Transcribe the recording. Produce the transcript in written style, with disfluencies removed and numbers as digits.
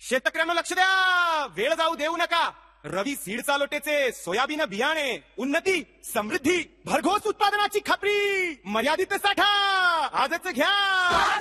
शेतकऱ्यांना लक्ष द्या, वेळ जाऊ देऊ नका. रवी सीड चालोटेचे सोयाबीन बियाणे, उन्नती, समृद्धी, भरघोस उत्पादनाची खात्री, मर्यादित साठा आजच घ्या.